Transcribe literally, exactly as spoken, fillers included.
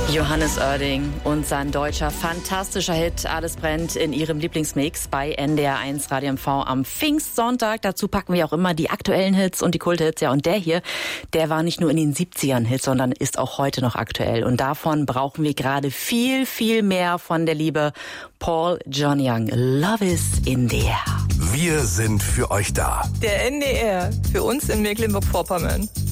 Johannes Oerding und sein deutscher fantastischer Hit Alles brennt in ihrem Lieblingsmix bei N D R eins Radio M V am Pfingstsonntag. Dazu packen wir auch immer die aktuellen Hits und die Kulthits. Ja, und der hier, der war nicht nur in den siebzigern Hit, sondern ist auch heute noch aktuell. Und davon brauchen wir gerade viel, viel mehr von der liebe Paul John Young. Love is in the air. Wir sind für euch da. Der N D R, für uns in Mecklenburg-Vorpommern.